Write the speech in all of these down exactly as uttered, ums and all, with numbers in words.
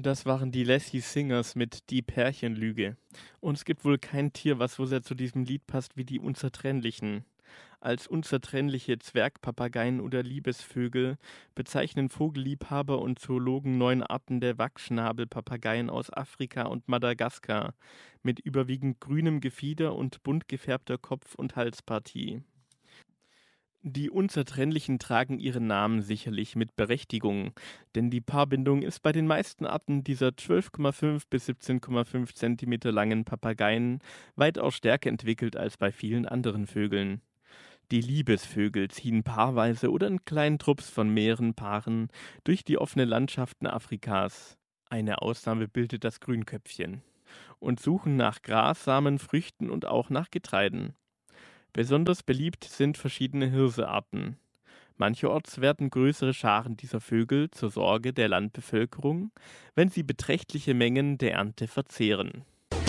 Das waren die Lassie Singers mit Die Pärchenlüge. Und es gibt wohl kein Tier, was so sehr zu diesem Lied passt wie die Unzertrennlichen. Als unzertrennliche Zwergpapageien oder Liebesvögel bezeichnen Vogelliebhaber und Zoologen neun Arten der Wachsschnabelpapageien aus Afrika und Madagaskar mit überwiegend grünem Gefieder und bunt gefärbter Kopf- und Halspartie. Die Unzertrennlichen tragen ihren Namen sicherlich mit Berechtigung, denn die Paarbindung ist bei den meisten Arten dieser zwölf Komma fünf bis siebzehn Komma fünf Zentimeter langen Papageien weitaus stärker entwickelt als bei vielen anderen Vögeln. Die Liebesvögel ziehen paarweise oder in kleinen Trupps von mehreren Paaren durch die offenen Landschaften Afrikas. Eine Ausnahme bildet das Grünköpfchen. Und suchen nach Grassamen, Früchten und auch nach Getreiden. Besonders beliebt sind verschiedene Hirsearten. Mancherorts werden größere Scharen dieser Vögel zur Sorge der Landbevölkerung, wenn sie beträchtliche Mengen der Ernte verzehren.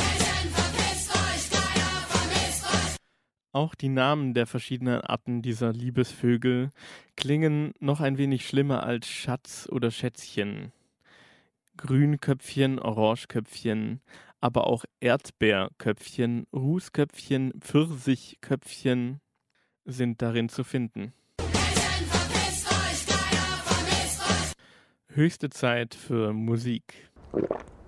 Auch die Namen der verschiedenen Arten dieser Liebesvögel klingen noch ein wenig schlimmer als Schatz oder Schätzchen. Grünköpfchen, Orangeköpfchen, aber auch Erdbeerköpfchen, Rußköpfchen, Pfirsichköpfchen sind darin zu finden. Höchste Zeit für Musik.